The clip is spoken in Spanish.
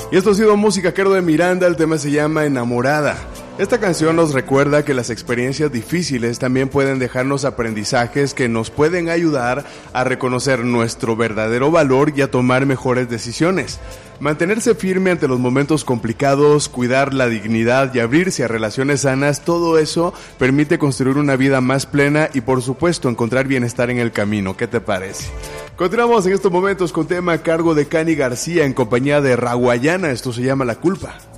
Y esto ha sido música Cardo de Miranda, el tema se llama Enamorada. Esta canción nos recuerda que las experiencias difíciles también pueden dejarnos aprendizajes que nos pueden ayudar a reconocer nuestro verdadero valor y a tomar mejores decisiones. Mantenerse firme ante los momentos complicados, cuidar la dignidad y abrirse a relaciones sanas, todo eso permite construir una vida más plena y por supuesto encontrar bienestar en el camino. ¿Qué te parece? Continuamos en estos momentos con tema a cargo de Cani García en compañía de Raguayana. Esto se llama La Culpa.